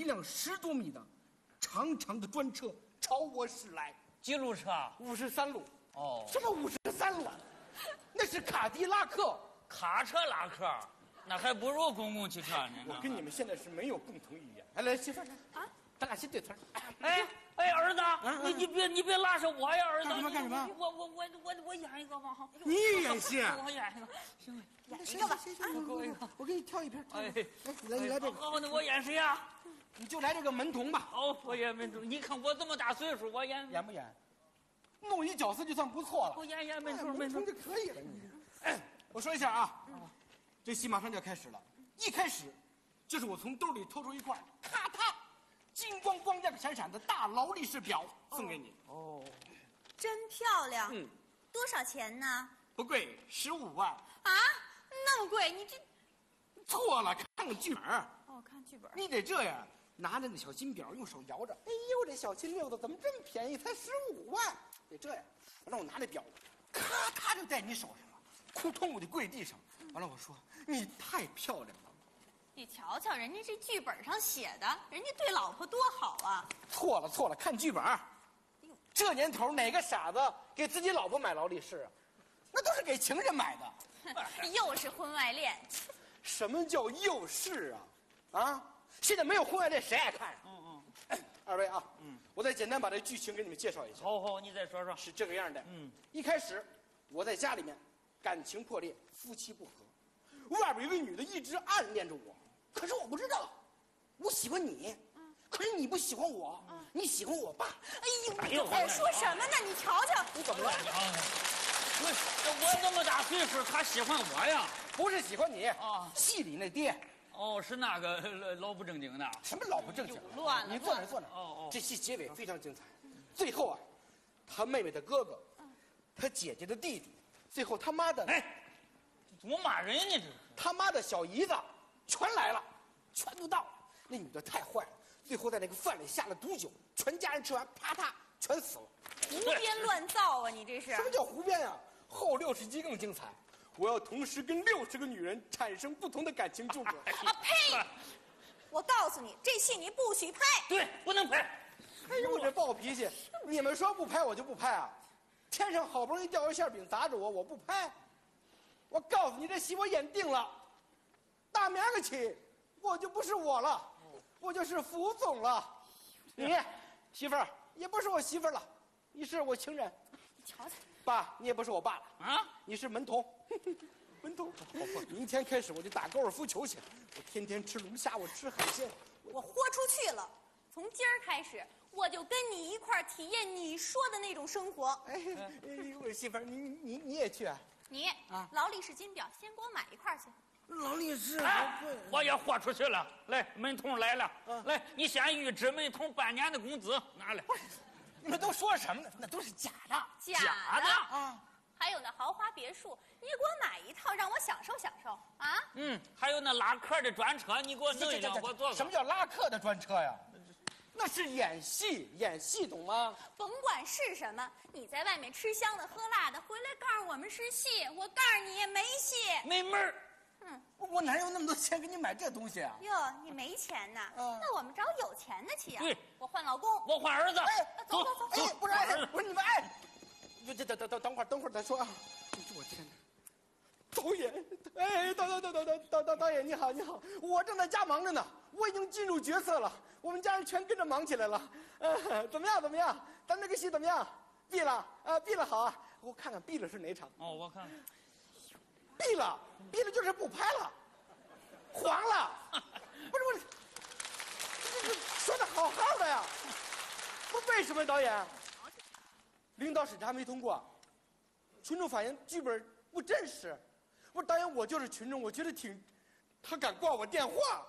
辆10多米的长长的专车朝我驶来。 几路车 ？53路。 哦， 什么53路？那是卡迪拉克。 卡车拉客，那还不如公共汽车呢。 我跟你们现在是没有共同语言。来，媳妇儿啊，咱俩先对词儿。 哎，儿子，你别拉上我呀，儿子。 干什么？ 我演一个吧。 你演戏？ 我演一个，行， 演一个吧。 我给你挑一片。 哎， 你来这个。 好，那我演谁呀？ 你就来这个门童吧。 好，我演门童。你看我这么大岁数，我演不演？弄一角色就算不错了。 我演门童就可以了。你，我说一下啊，这戏马上就要开始了。一开始，就是我从兜里掏出一块，咔嗒，金光光亮闪闪的大劳力士表送给你。哦， 真漂亮。多少钱呢？ 不贵，15万。 啊，那么贵？你这错了，看看剧本。 哦，看剧本。 你得这样，拿着那小金表，用手摇着。哎呦，这小金溜子怎么这么便宜？才15万。得这样，让我拿着表，咔嗒就在你手上了。扑通，我就跪地上。完了，我说你太漂亮了。 你瞧瞧，人家这剧本上写的，人家对老婆多好啊！ 错了，看剧本。这年头哪个傻子给自己老婆买劳力士啊？那都是给情人买的。 又是婚外恋。 什么叫又是啊？啊！现在没有婚外恋，谁爱看啊？二位啊，我再简单把这剧情给你们介绍一下。 好，你再说说。 是这个样的。一开始我在家里面感情破裂，夫妻不和，外边有个女的一直暗恋着我，可是我不知道，我喜欢你，可是你不喜欢我，你喜欢我爸。 哎呦，说什么呢？你瞧瞧， 你怎么了？ 我这么大岁数，他喜欢我呀？ 不是喜欢你啊， 戏里那爹。 哦，是那个老不正经的。 什么老不正经？ 乱了！ 你坐那。这戏结尾非常精彩，最后啊，他妹妹的哥哥，他姐姐的弟弟，最后他妈的， 怎么骂人呢？这是他妈的小姨子，全来了，全都到了。那女的太坏了，最后在那个饭里下了毒酒，全家人吃完，啪嗒全死了。 胡编乱造啊！你这是？ 什么叫胡编啊？后60集更精彩。我要同时跟60个女人产生不同的感情纠葛。 啊呸！我告诉你，这戏你不许拍。 对，不能拍。 哎呦，我这暴脾气！你们说不拍我就不拍啊！天上好不容易掉一馅饼砸着我，我不拍。我告诉你，这戏我演定了，大明儿起我就不是我了，我就是副总了。你媳妇儿也不是我媳妇儿了，你是我情人。 你瞧瞧， 爸，你也不是我爸了啊， 你是门童。门童，明天开始我就打高尔夫球去，我天天吃龙虾，我吃海鲜， 我豁出去了。从今儿开始，我就跟你一块儿体验你说的那种生活。 我媳妇儿，你也去啊？ 你劳力士金表，先给我买一块去。 劳力士， 我也豁出去了。来，门童来了，来，你先预支门童半年的工资，拿来。 你们都说什么呢？那都是假的， 假的啊！还有那豪华别墅，你给我买一套，让我享受享受啊！ 还有那拉客的专车，你给我弄一辆，我坐。 什么叫拉客的专车呀？那是演戏，懂吗？ 甭管是什么，你在外面吃香的喝辣的，回来告诉我们是戏，我告诉你也没戏， 没门儿。 我哪有那么多钱给你买这东西啊？ 哟，你没钱呐？那我们找有钱的去呀。 对， 我换老公， 我换儿子。 走。 不是你们等会儿再说啊！我天哪！导演，导演你好，我正在家忙着呢，我已经进入角色了，我们家人全跟着忙起来了。怎么样？咱这个戏怎么样？闭了好啊！我看看闭了是哪场？ 我看看。 闭了就是不拍了，黄了。不是，这说的好好的呀，不为什么导演？领导审查没通过，群众反映剧本不真实。我说导演，我就是群众，我觉得他敢挂我电话。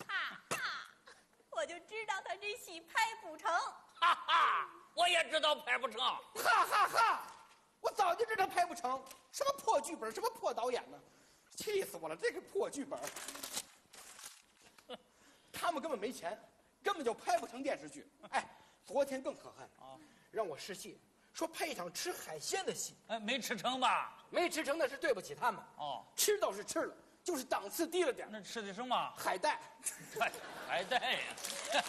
我就知道他这戏拍不成。 我也知道拍不成。 我早就知道拍不成，什么破剧本，什么破导演呢？气死我了！这个破剧本，他们根本没钱，根本就拍不成电视剧。昨天更可恨啊，让我试戏，说拍一场吃海鲜的戏， 没吃成吧？ 没吃成那是对不起他们。吃倒是吃了，就是档次低了点。 那吃的什么？ 海带。 海带呀！